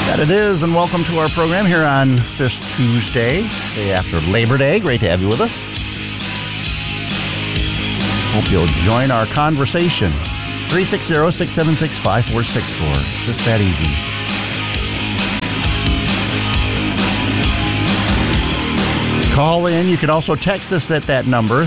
That it is, and welcome to our program here on this Tuesday, day after Labor Day. Great to have you with us. Hope you'll join our conversation. 360-676-5464. It's just that easy. Call in. You can also text us at that number,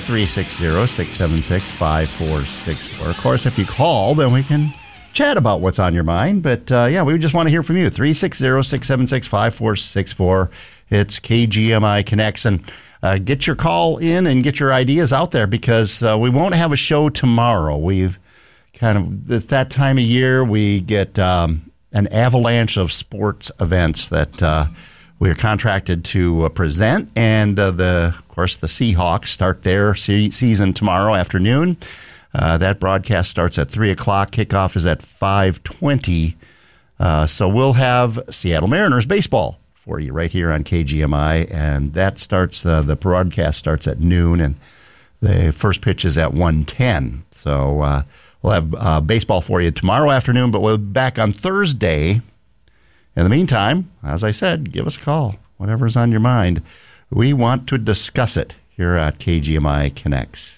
360-676-5464. Of course, if you call, then we can chat about what's on your mind. But, we just want to hear from you. 360-676-5464. It's KGMI Connects. And get your call in and get your ideas out there because we won't have a show tomorrow. We've it's that time of year we get an avalanche of sports events that we are contracted to present. And, of course, the Seahawks start their season tomorrow afternoon. That broadcast starts at 3 o'clock. Kickoff is at 5:20. So we'll have Seattle Mariners baseball for you right here on KGMI. And that starts, the broadcast starts at noon, and the first pitch is at 1:10. So we'll have baseball for you tomorrow afternoon, but we'll be back on Thursday. In the meantime, as I said, give us a call. Whatever's on your mind. We want to discuss it here at KGMI Connects.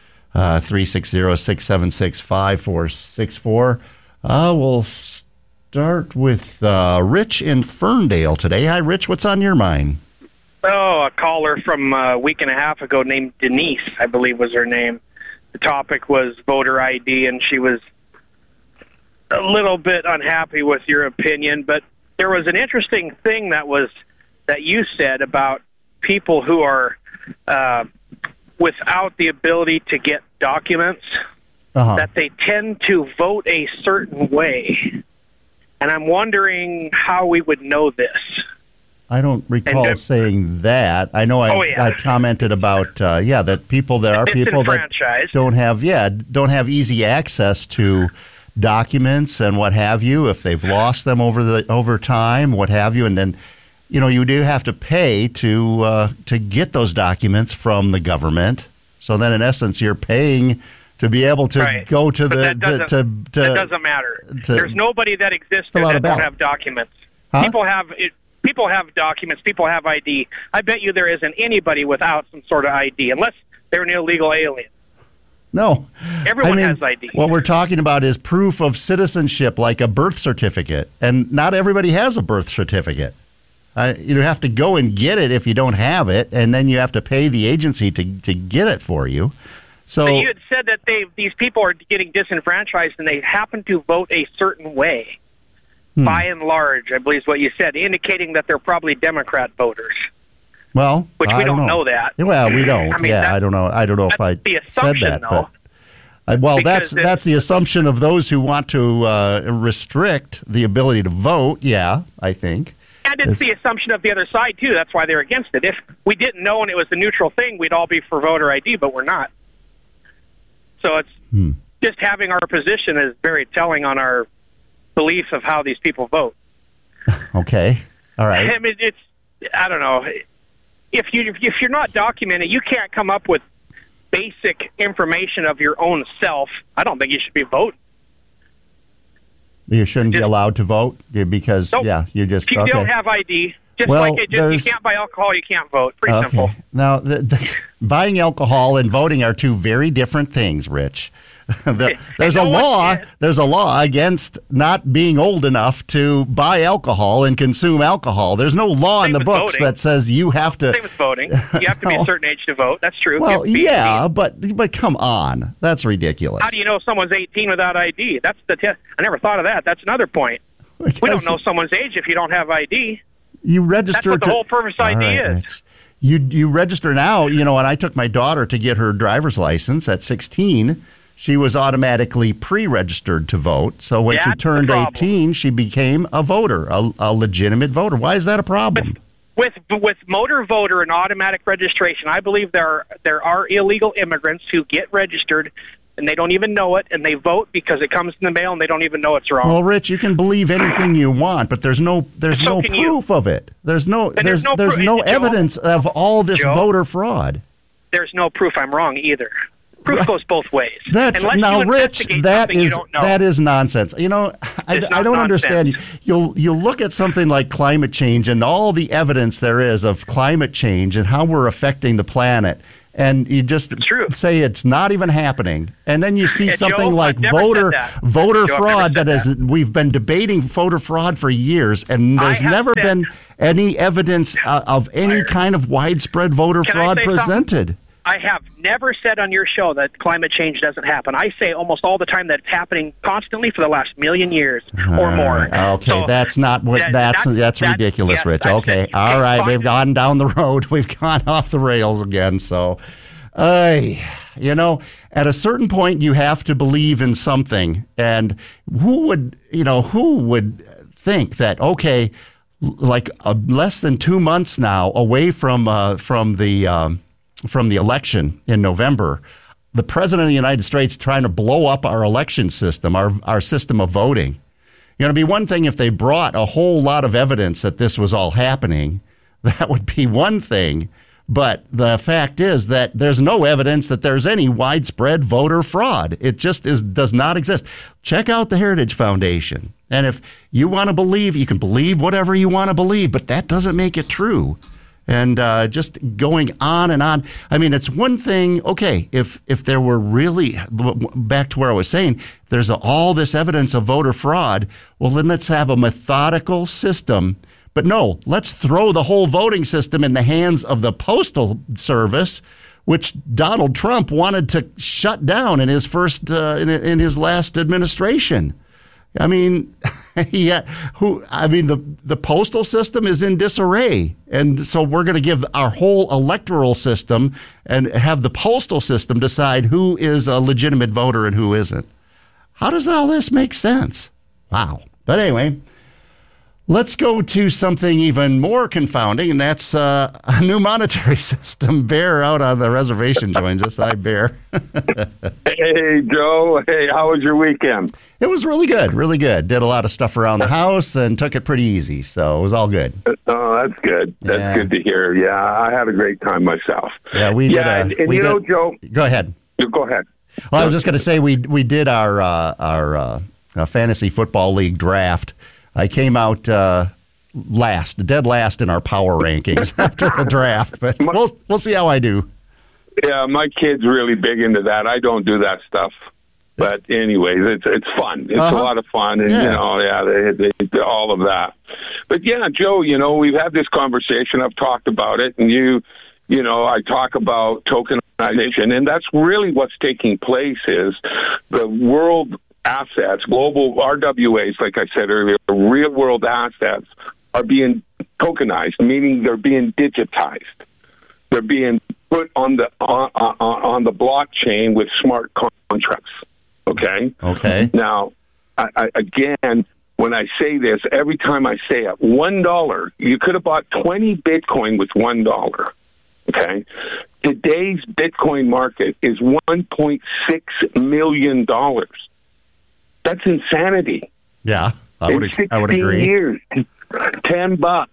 360-676-5464. We'll start with Rich in Ferndale today. Hi, Rich. What's on your mind? Oh, a caller from a week and a half ago named Denise, I believe was her name. The topic was voter ID, and she was a little bit unhappy with your opinion. But there was an interesting thing that you said about people who are without the ability to get documents, that they tend to vote a certain way. And I'm wondering how we would know this. I don't recall saying that. I know I commented about, that people, there are people that don't have easy access to documents and what have you, if they've lost them over time, what have you, and then you do have to pay to get those documents from the government. So then, in essence, you're paying to be able to go to that doesn't matter. There's nobody that exists that don't have documents. Huh? People have documents. People have ID. I bet you there isn't anybody without some sort of ID, unless they're an illegal alien. No. Everyone has ID. What we're talking about is proof of citizenship, like a birth certificate. And not everybody has a birth certificate. You have to go and get it if you don't have it, and then you have to pay the agency to get it for you. So you had said that these people are getting disenfranchised, and they happen to vote a certain way, by and large, I believe is what you said, indicating that they're probably Democrat voters. Well, which we don't know that. Well, we don't. I don't know. I don't know if I said that. Though. But that's the assumption of those who want to restrict the ability to vote. Yeah, I think. And it's the assumption of the other side, too. That's why they're against it. If we didn't know and it was the neutral thing, we'd all be for voter ID, but we're not. So it's just having our position is very telling on our belief of how these people vote. Okay. All right. I mean, I don't know. If you're not documented, you can't come up with basic information of your own self. I don't think you should be voting. You shouldn't be allowed to vote because, you just... If you don't have ID, you can't buy alcohol, you can't vote. Pretty simple. Now, buying alcohol and voting are two very different things, Rich. There's a law against not being old enough to buy alcohol and consume alcohol. There's no law in the books that says you have to... Same with voting. You have to be a certain age to vote. That's true. Well, but come on. That's ridiculous. How do you know someone's 18 without ID? That's the test. I never thought of that. That's another point. We don't know someone's age if you don't have ID. You register. That's what the whole purpose ID is. Rich. You register now, and I took my daughter to get her driver's license at 16. She was automatically pre-registered to vote. So when she turned 18, she became a voter, a legitimate voter. Why is that a problem? With motor voter and automatic registration, I believe there are illegal immigrants who get registered and they don't even know it, and they vote because it comes in the mail and they don't even know it's wrong. Well, Rich, you can believe anything you want, but there's no proof of it. There's no evidence of all this voter fraud. There's no proof I'm wrong either. Proof goes both ways. That's Unless now, you Rich. That is nonsense. You know, I don't understand. You'll look at something like climate change and all the evidence there is of climate change and how we're affecting the planet, and you just say it's not even happening. And then you see something like voter fraud we've been debating voter fraud for years, and there's never been any evidence of any kind of widespread voter fraud presented. I have never said on your show that climate change doesn't happen. I say almost all the time that it's happening constantly for the last million years or more. Okay, so that's not what that's ridiculous, yes, Rich. Okay, all right, we've gone down the road. We've gone off the rails again. So, you know, at a certain point, you have to believe in something. And who would think that? Okay, like less than 2 months now away from the election in November, the President of the United States trying to blow up our election system, our system of voting. You know, it'd be one thing if they brought a whole lot of evidence that this was all happening. That would be one thing. But the fact is that there's no evidence that there's any widespread voter fraud. It just does not exist. Check out the Heritage Foundation. And if you want to believe, you can believe whatever you want to believe, but that doesn't make it true. And just going on and on. I mean, it's one thing, okay, if there were really, back to where I was saying, there's all this evidence of voter fraud, well, then let's have a methodical system. But no, let's throw the whole voting system in the hands of the Postal Service, which Donald Trump wanted to shut down in his in his last administration. I mean, the postal system is in disarray. And so we're going to give our whole electoral system and have the postal system decide who is a legitimate voter and who isn't. How does all this make sense? Wow. But anyway, let's go to something even more confounding, and that's a new monetary system. Bear out on the reservation joins us. Hi, Bear. Hey, Joe. Hey, how was your weekend? It was really good, really good. Did a lot of stuff around the house and took it pretty easy, so it was all good. Oh, that's good. That's good to hear. Yeah, I had a great time myself. Yeah, we did. And you know, Joe. Go ahead. Go ahead. Well, I was just going to say we did our fantasy football league draft. I came out dead last in our power rankings after the draft, but we'll see how I do. Yeah, my kid's really big into that. I don't do that stuff, but anyways, it's fun. It's a lot of fun, and they all of that. But yeah, Joe, you know, we've had this conversation. I've talked about it, and you know, I talk about tokenization, and that's really what's taking place. Is the world assets, global RWAs, like I said earlier, real world assets are being tokenized, meaning they're being digitized. They're being put on the blockchain with smart contracts. Okay. Now, again, when I say this, every time I say it, $1, you could have bought 20 Bitcoin with $1. Okay. Today's Bitcoin market is $1.6 million. That's insanity. Yeah, I would agree. Years, $10,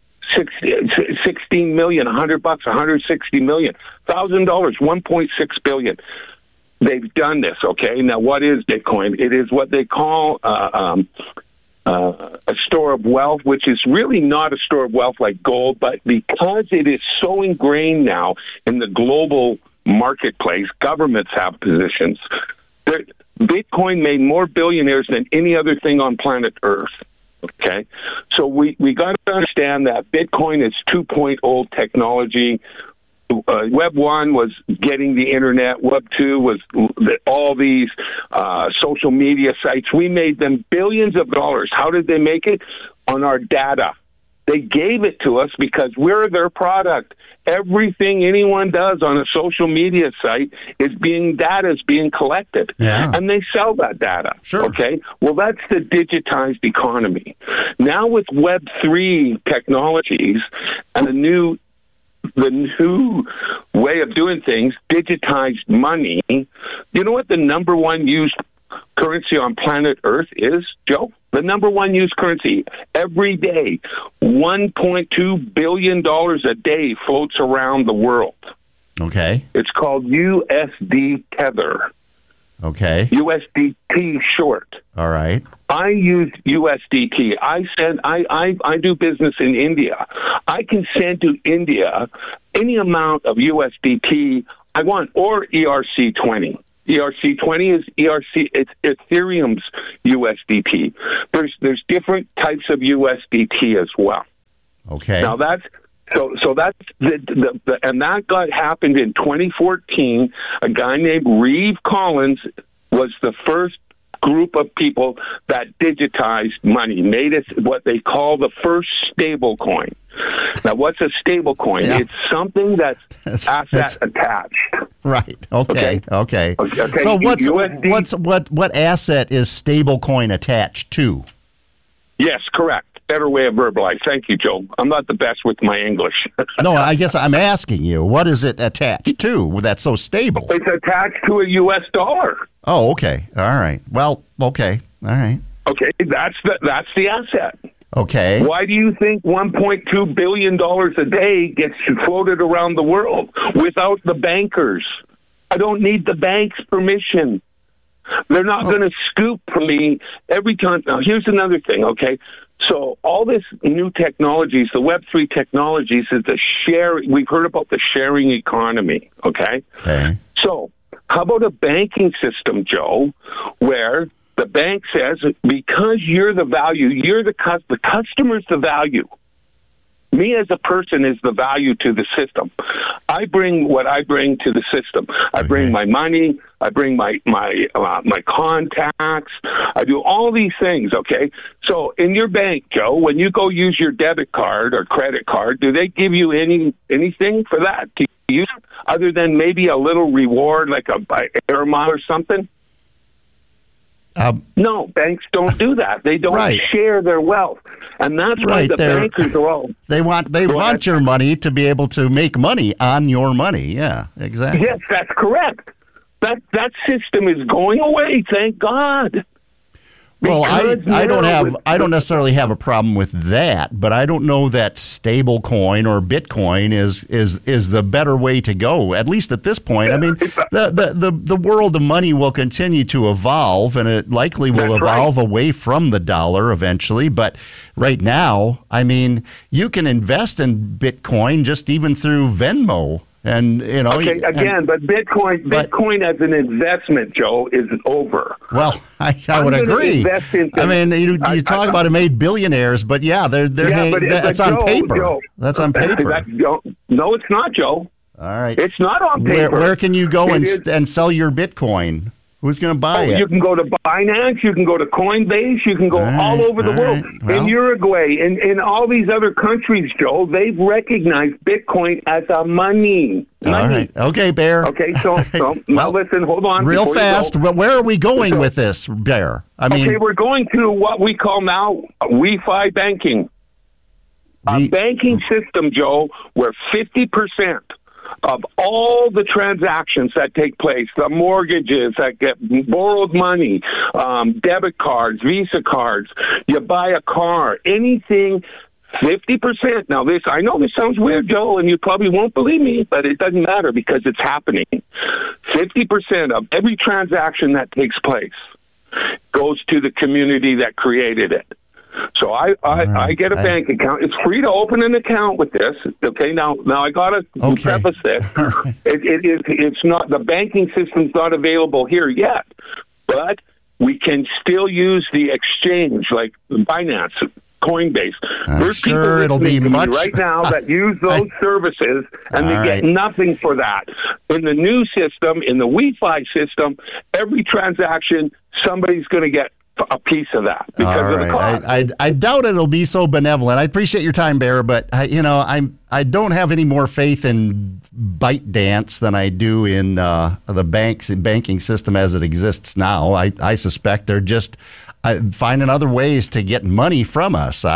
16 million, $100, 160 million, $1,000, 1.6 billion. They've done this. Okay, now what is Bitcoin? It is what they call a store of wealth, which is really not a store of wealth like gold, but because it is so ingrained now in the global marketplace, governments have positions. Bitcoin made more billionaires than any other thing on planet Earth. Okay, so we got to understand that Bitcoin is 2.0 technology. Web 1 was getting the internet. Web 2 was all these social media sites. We made them billions of dollars. How did they make it? On our data. They gave it to us because we're their product. Everything anyone does on a social media site data is being collected. Yeah. And they sell that data. Sure. Okay? Well, that's the digitized economy. Now with Web3 technologies and the new way of doing things, digitized money, you know what the number one used currency on planet Earth is, Joe? The number one used currency every day, $1.2 billion a day floats around the world. Okay. It's called USD Tether. Okay. USDT short. All right. I use USDT. I do business in India. I can send to India any amount of USDT I want, or ERC20. ERC20 is it's Ethereum's USDT. There's different types of USDT as well. Okay. Now that's that's and that happened in 2014. A guy named Reeve Collins was the first group of people that digitized money, made it what they call the first stable coin. Now, what's a stable coin? Yeah. It's something that's asset attached. Right. Okay. So what asset is stable coin attached to? Yes, correct. Better way of verbalize. Thank you, Joe. I'm not the best with my English. No, I guess I'm asking you, what is it attached to that's so stable? It's attached to a U.S. dollar. Oh, okay. All right. Well, okay. All right. Okay, that's the asset. Okay. Why do you think $1.2 billion a day gets floated around the world without the bankers? I don't need the bank's permission. They're not going to scoop for me every time. Now, here's another thing, okay? So all this new technologies, the Web3 technologies, is the sharing. We've heard about the sharing economy, okay? Okay. So how about a banking system, Joe, where the bank says, because you're the value, the customer's the value. Me as a person is the value to the system. I bring what I bring to the system. I bring my money. I bring my contacts. I do all these things, okay? So in your bank, Joe, when you go use your debit card or credit card, do they give you anything for that to use other than maybe a little reward like a air mile or something? No, banks don't do that. They don't share their wealth, and that's why the bankers are all. They want your money to be able to make money on your money. Yeah, exactly. Yes, that's correct. That system is going away. Thank God. Well, I don't necessarily have a problem with that, but I don't know that stable coin or Bitcoin is the better way to go, at least at this point. I mean, the world of money will continue to evolve, and it likely will evolve away from the dollar eventually. But right now, I mean, you can invest in Bitcoin just even through Venmo. And but Bitcoin as an investment, Joe, is over. Well, I would agree. I mean, you talk about it made billionaires, but that's on paper. Joe, that's on paper. No, it's not, Joe. All right, it's not on paper. Where can you go and sell your Bitcoin? Who's going to buy it? You can go to Binance, you can go to Coinbase, you can go all over the world. Well, in Uruguay, in all these other countries, Joe, they've recognized Bitcoin as a money. All right. Okay, Bear. Okay, so now listen, hold on. Real fast, but where are we going with this, Bear? We're going to what we call now Wi-Fi banking. A banking system, Joe, where 50% of all the transactions that take place, the mortgages that get borrowed money, debit cards, Visa cards, you buy a car, anything, 50%. Now, I know this sounds weird, Joe, and you probably won't believe me, but it doesn't matter because it's happening. 50% of every transaction that takes place goes to the community that created it. So I get a bank account. It's free to open an account with this. Okay, now I gotta preface this. It's not, the banking system's not available here yet, but we can still use the exchange like Binance, Coinbase. There's sure it'll be much right now that use those services, and they get nothing for that. In the new system, in the Wi-Fi system, every transaction somebody's going to get a piece of that because of the cost. I doubt it'll be so benevolent. I appreciate your time, Bear, but I don't have any more faith in ByteDance than I do in the banking system as it exists now. I suspect they're just finding other ways to get money from us.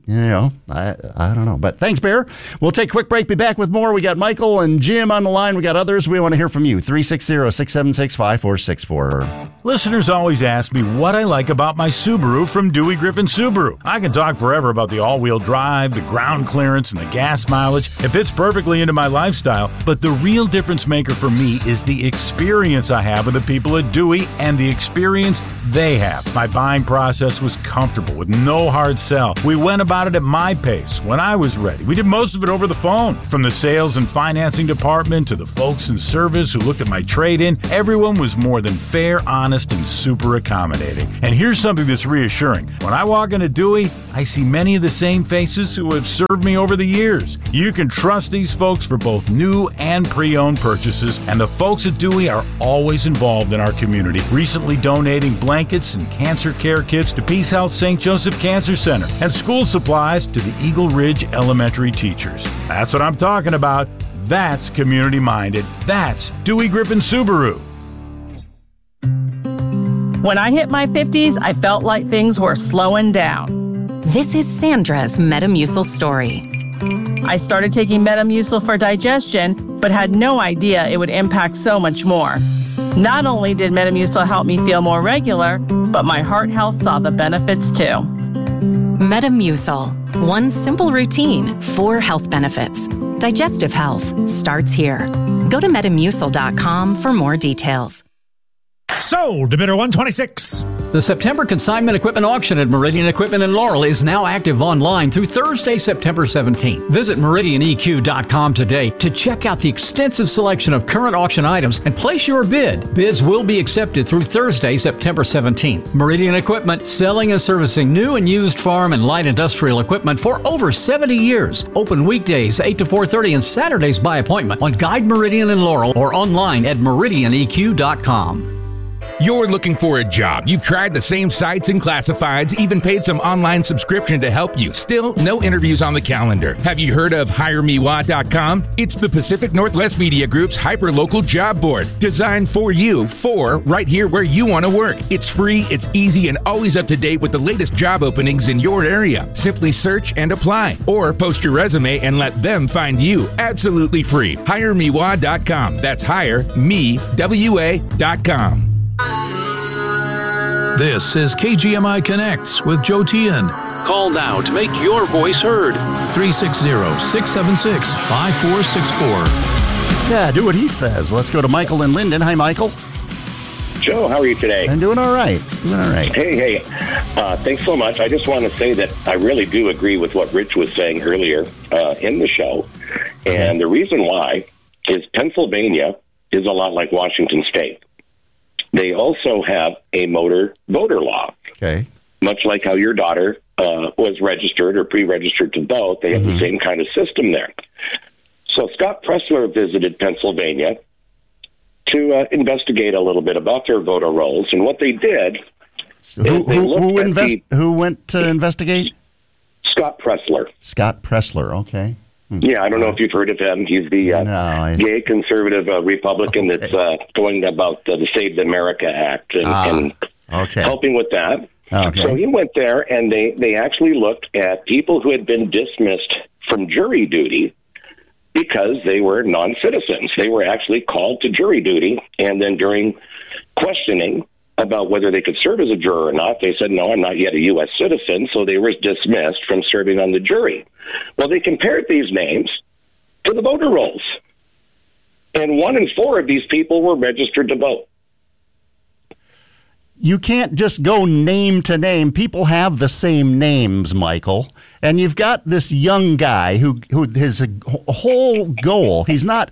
I don't know. But thanks, Bear. We'll take a quick break. Be back with more. We got Michael and Jim on the line. We got others. We want to hear from you. 360-676-5464. Listeners always ask me what I like about my Subaru from Dewey Griffin Subaru. I can talk forever about the all-wheel drive, the ground clearance, and the gas mileage. It fits perfectly into my lifestyle. But the real difference maker for me is the experience I have with the people at Dewey and the experience they have. My buying process was comfortable with no hard sell. We went about it at my pace when I was ready. We did most of it over the phone. From the sales and financing department to the folks in service who looked at my trade-in, everyone was more than fair, honest, and super accommodating. And here's something that's reassuring. When I walk into Dewey, I see many of the same faces who have served me over the years. You can trust these folks for both new and pre-owned purchases, and the folks at Dewey are always involved in our community, recently donating blankets and cancer care kits to Peace Health St. Joseph Cancer Center and school supplies to the Eagle Ridge Elementary teachers. That's what I'm talking about. That's community-minded. That's Dewey Griffin Subaru. When I hit my 50s, I felt like things were slowing down. This is Sandra's Metamucil story. I started taking Metamucil for digestion, but had no idea it would impact so much more. Not only did Metamucil help me feel more regular, but my heart health saw the benefits too. Metamucil. One simple routine, 4 health benefits. Digestive health starts here. Go to Metamucil.com for more details. Sold to bidder 126. The September consignment equipment auction at Meridian Equipment in Laurel is now active online through Thursday, September 17th. Visit meridianeq.com today to check out the extensive selection of current auction items and place your bid. Bids will be accepted through Thursday, September 17th. Meridian Equipment, selling and servicing new and used farm and light industrial equipment for over 70 years. Open weekdays 8 to 4:30 and Saturdays by appointment on Guide Meridian in Laurel or online at meridianeq.com. You're looking for a job. You've tried the same sites and classifieds, even paid some online subscription to help you. Still, no interviews on the calendar. Have you heard of HireMeWa.com? It's the Pacific Northwest Media Group's hyper-local job board, designed for you, for right here where you want to work. It's free, it's easy, and always up to date with the latest job openings in your area. Simply search and apply, or post your resume and let them find you. Absolutely free. HireMeWa.com. That's HireMeWA.com. This is KGMI Connects with Joe Tian. Call now to make your voice heard. 360-676-5464. Yeah, do what he says. Let's go to Michael in Linden. Hi, Michael. Joe, how are you today? I'm doing all right. Hey. Thanks so much. I just want to say that I really do agree with what Rich was saying earlier in the show. And the reason why is Pennsylvania is a lot like Washington State. They also have a motor voter law. Okay. Much like how your daughter was registered or pre-registered to vote, they have the same kind of system there. So Scott Pressler visited Pennsylvania to investigate a little bit about their voter rolls. And what they did... Who went to investigate? Scott Pressler. Scott Pressler, okay. Yeah, I don't know if you've heard of him. He's the gay conservative Republican that's going about the Save America Act and helping with that. Okay. So he went there, and they actually looked at people who had been dismissed from jury duty because they were non-citizens. They were actually called to jury duty, and then during questioning about whether they could serve as a juror or not, they said, no, I'm not yet a U.S. citizen, so they were dismissed from serving on the jury. Well, they compared these names to the voter rolls, and 1 in 4 of these people were registered to vote. You can't just go name to name. People have the same names, Michael. And you've got this young guy who his whole goal, he's not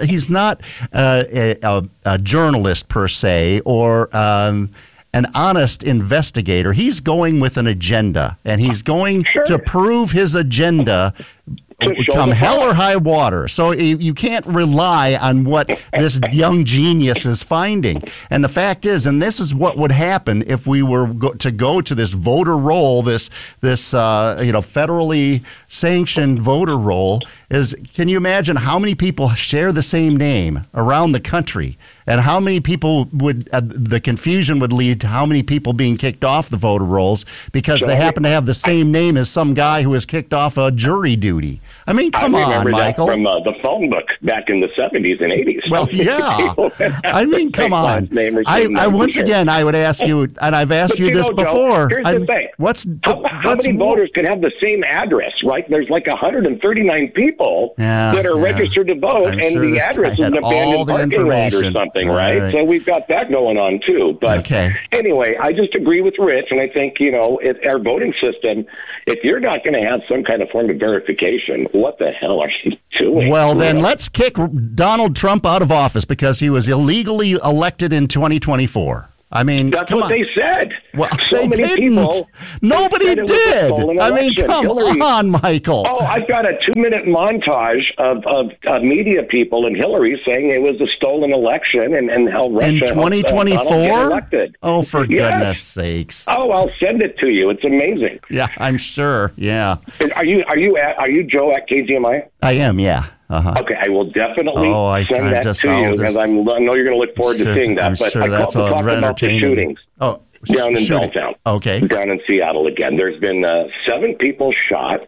a journalist per se or an honest investigator. He's going with an agenda, and he's going to prove his agenda come hell or high water. So you can't rely on what this young genius is finding. And the fact is, and this is what would happen if we were to go to this voter roll, this federally sanctioned voter roll, is, can you imagine how many people share the same name around the country? And how many people would the confusion would lead to how many people being kicked off the voter rolls because they happen to have the same name as some guy who was kicked off of jury duty. I mean, come on, Michael. From the phone book back in the 70s and 80s. Well, yeah. I mean, come on. I once again, I would ask you, and I've asked you this before. Joe, here's the thing. How many voters can have the same address, right? There's like 139 people that are registered to vote, and the address is an abandoned parking lot or something, right? So we've got that going on, too. But anyway, I just agree with Rich, and I think, our voting system, if you're not going to have some kind of form of verification, what the hell are you doing? Well, then let's kick Donald Trump out of office because he was illegally elected in 2024. I mean, that's what they said. Well, so they many didn't. People. Nobody did. I mean, come on, Michael. Oh, I've got a 2-minute montage of media people and Hillary saying it was a stolen election and how Russia in 2024. Elected. Oh, for goodness sakes! Oh, I'll send it to you. It's amazing. Yeah, I'm sure. Yeah. Are you Joe at KGMI? I am. Yeah. Okay, I will definitely send that to you because I know you're going to look forward to seeing that. But I talk about the shootings down in Belltown, down in Seattle again. There's been 7 people shot,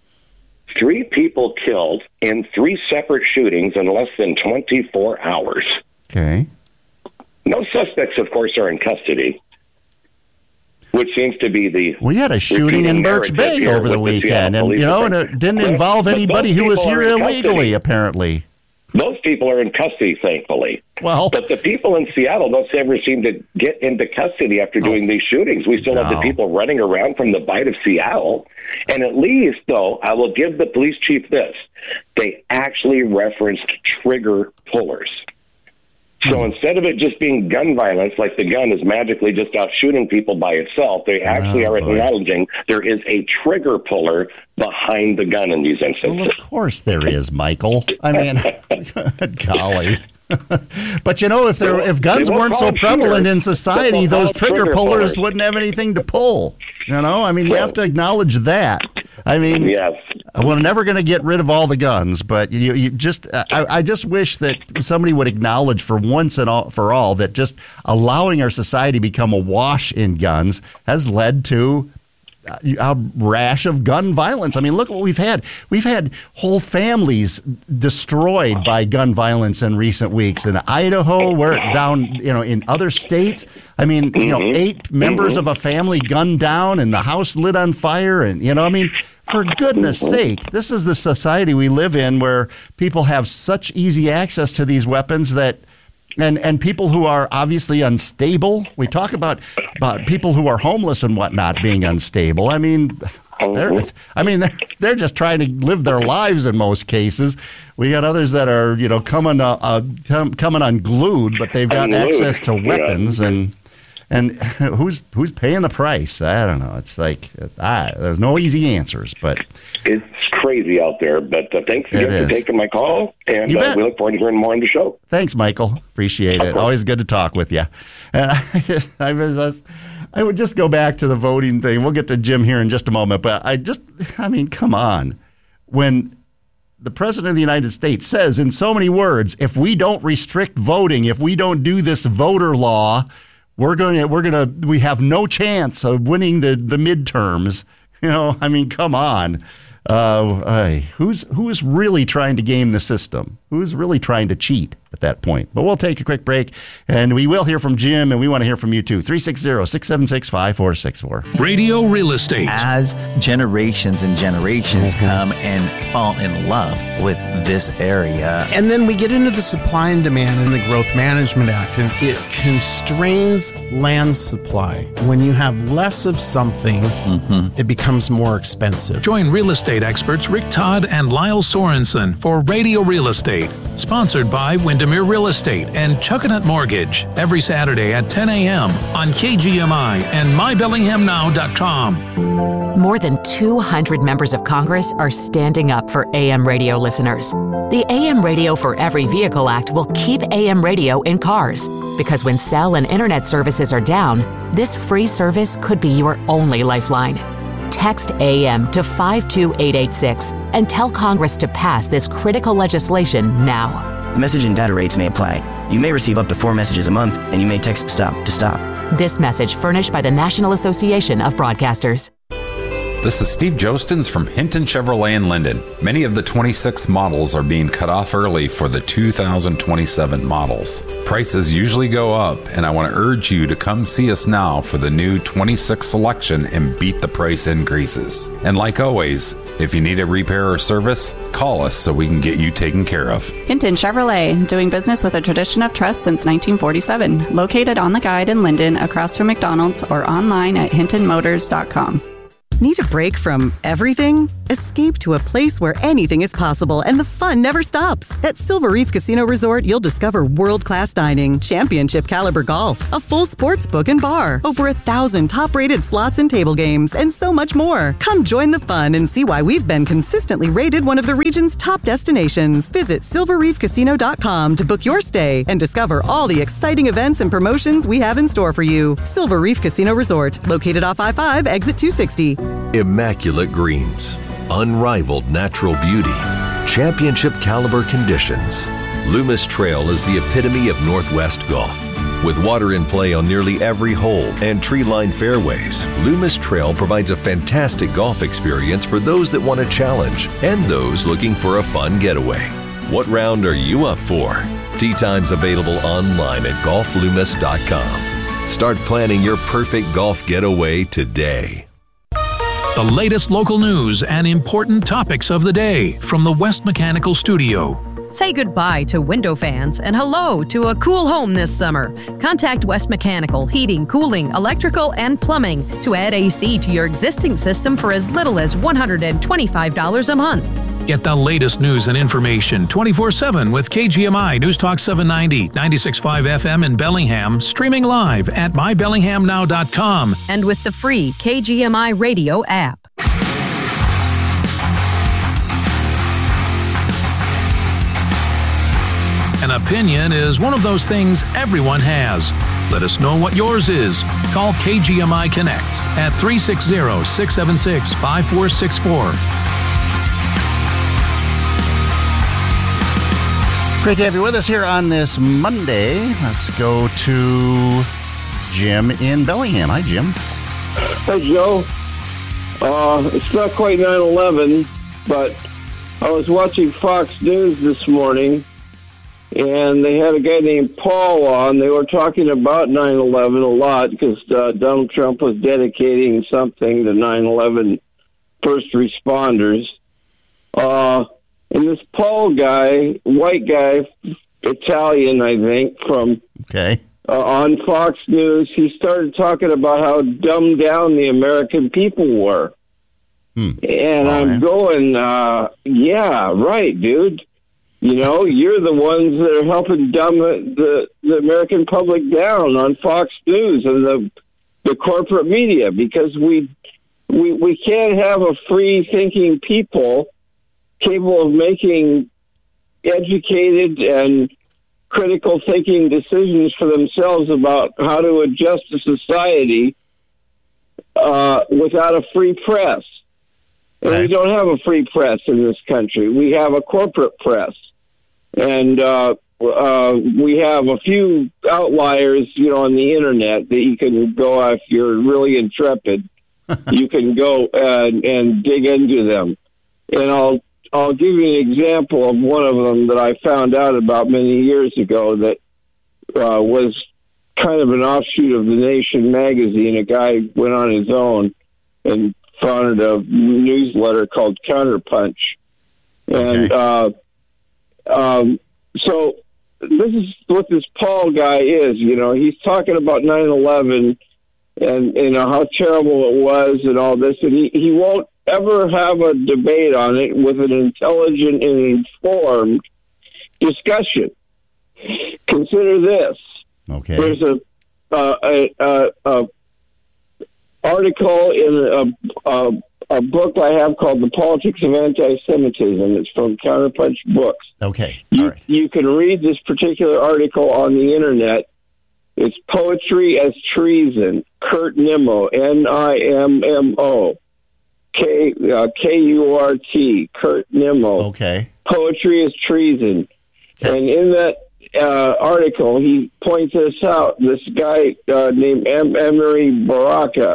3 people killed in 3 separate shootings in less than 24 hours. Okay. No suspects, of course, are in custody, which seems to be we had a shooting in Birch Bay over the weekend, and it didn't involve anybody who was here illegally, apparently. Those people are in custody, thankfully. Well, but the people in Seattle don't ever seem to get into custody after doing these shootings. We still have the people running around from the bite of Seattle. And at least, though, I will give the police chief this. They actually referenced trigger pullers. So instead of it just being gun violence, like the gun is magically just out shooting people by itself, they actually are acknowledging there is a trigger puller behind the gun in these instances. Well, of course there is, Michael. I mean, good golly. But if guns weren't so prevalent in society, those trigger pullers wouldn't have anything to pull. I mean, you have to acknowledge that. I mean, we're never going to get rid of all the guns, but I just wish that somebody would acknowledge for once and for all that just allowing our society to become awash in guns has led to a rash of gun violence. I mean, look what we've had. We've had whole families destroyed by gun violence in recent weeks. In Idaho, we're down, in other states. I mean, 8 members of a family gunned down and the house lit on fire. And, I mean, for goodness sake, this is the society we live in where people have such easy access to these weapons that and people who are obviously unstable. We talk about people who are homeless and whatnot being unstable. I mean, they're just trying to live their lives in most cases. We got others that are coming unglued, but they've got access to weapons and who's paying the price? I don't know. It's like there's no easy answers, but it's crazy out there. But thanks again for taking my call, and we look forward to hearing more on the show. Thanks, Michael. Appreciate it. Always good to talk with you. And I would just go back to the voting thing. We'll get to Jim here in just a moment, but I mean, come on. When the President of the United States says in so many words, if we don't restrict voting, if we don't do this voter law, we have no chance of winning the midterms. I mean, come on. Who's really trying to game the system? Who's really trying to cheat at that point? But we'll take a quick break, and we will hear from Jim, and we want to hear from you too. 360-676-5464. Radio Real Estate. As generations and generations come and fall in love with this area. And then we get into the supply and demand in the Growth Management Act, and it constrains land supply. When you have less of something, it becomes more expensive. Join real estate experts Rick Todd and Lyle Sorensen for Radio Real Estate, sponsored by Windermere Real Estate and Chuckanut Mortgage, every Saturday at 10 a.m. on KGMI and MyBellinghamNow.com. More than 200 members of Congress are standing up for AM radio listeners. The AM Radio for Every Vehicle Act will keep AM radio in cars, because when cell and internet services are down, this free service could be your only lifeline. Text AM to 52886 and tell Congress to pass this critical legislation now. Message and data rates may apply. You may receive up to 4 messages a month, and you may text STOP to stop. This message furnished by the National Association of Broadcasters. This is Steve Jostens from Hinton Chevrolet in Linden. Many of the 26 models are being cut off early for the 2027 models. Prices usually go up, and I want to urge you to come see us now for the new 26 selection and beat the price increases. And like always, if you need a repair or service, call us so we can get you taken care of. Hinton Chevrolet, doing business with a tradition of trust since 1947. Located on the Guide in Linden, across from McDonald's, or online at hintonmotors.com. Need a break from everything? Escape to a place where anything is possible and the fun never stops. At Silver Reef Casino Resort, you'll discover world-class dining, championship caliber golf, a full sports book and bar, over 1,000 top-rated slots and table games, and so much more. Come join the fun and see why we've been consistently rated one of the region's top destinations. Visit silverreefcasino.com to book your stay and discover all the exciting events and promotions we have in store for you. Silver Reef Casino Resort, located off I-5, exit 260. Immaculate greens, unrivaled natural beauty, championship caliber conditions. Loomis Trail is the epitome of Northwest golf. With water in play on nearly every hole and tree-lined fairways, Loomis Trail provides a fantastic golf experience for those that want a challenge and those looking for a fun getaway. What round are you up for? Tee times available online at golfloomis.com. Start planning your perfect golf getaway today. The latest local news and important topics of the day from the West Mechanical Studio. Say goodbye to window fans and hello to a cool home this summer. Contact West Mechanical Heating, Cooling, Electrical, and Plumbing to add AC to your existing system for as little as $125 a month. Get the latest news and information 24/7 with KGMI News Talk 790, 96.5 FM in Bellingham, streaming live at mybellinghamnow.com. And with the free KGMI radio app. An opinion is one of those things everyone has. Let us know what yours is. Call KGMI Connects at 360-676-5464. Great to have you with us here on this Monday. Let's go to Jim in Bellingham. Hi, Jim. Hey, Joe. It's not quite 9/11, but I was watching Fox News this morning, and they had a guy named Paul on. They were talking about 9/11 a lot because Donald Trump was dedicating something to 9/11 first responders. And this Paul guy, white guy, Italian, I think, from on Fox News, he started talking about how dumbed down the American people were. And I'm going, yeah, right, dude. You know, you're the ones that are helping dumb the American public down on Fox News and the corporate media, because we can't have a free-thinking people capable of making educated and critical thinking decisions for themselves about how to adjust a society without a free press. And we don't have a free press in this country. We have a corporate press. And we have a few outliers, on the internet that you can go, if you're really intrepid, you can go and dig into them. And I'll give you an example of one of them that I found out about many years ago that was kind of an offshoot of The Nation magazine. A guy went on his own and founded a newsletter called Counterpunch. And so this is what this Paul guy is. He's talking about 9/11 and how terrible it was and all this. And he won't ever have a debate on it with an intelligent and informed discussion. Consider this. Okay. There's a article in a book I have called The Politics of Anti-Semitism. It's from Counterpunch Books. Okay. You can read this particular article on the internet. It's Poetry as Treason. Kurt Nimmo, Nimmo. Kurt, Kurt Nimmo. Okay. Poetry is Treason. And in article, he points this out. This guy named Emery Baraka.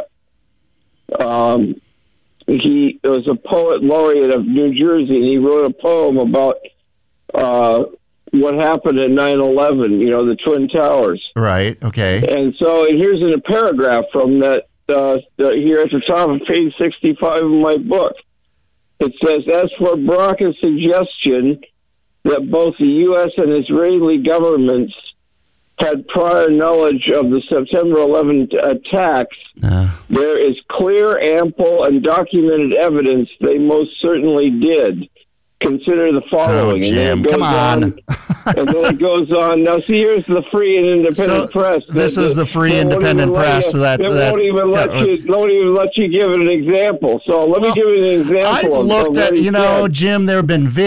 He was a poet laureate of New Jersey, and he wrote a poem about what happened at 9/11. You know, the Twin Towers. Right. Okay. And so here's a paragraph from that here at the top of page 65 of my book. It says, as for Baraka's suggestion that both the U.S. and Israeli governments had prior knowledge of the September 11 attacks, there is clear, ample, and documented evidence they most certainly did. Consider the following. Jim, come on. And then it goes on. Now, see, here's the free and independent press. This is the free independent press. It won't even let you give it an example. So let me give you an example. I've looked at, Jim, there have been videos.